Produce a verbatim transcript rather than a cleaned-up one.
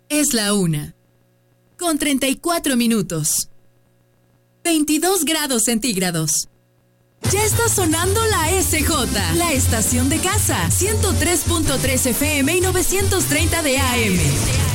Es la una, con treinta y cuatro minutos. veintidós grados centígrados. Ya está sonando la S J, la estación de casa, ciento tres punto tres F M y novecientos treinta de A M.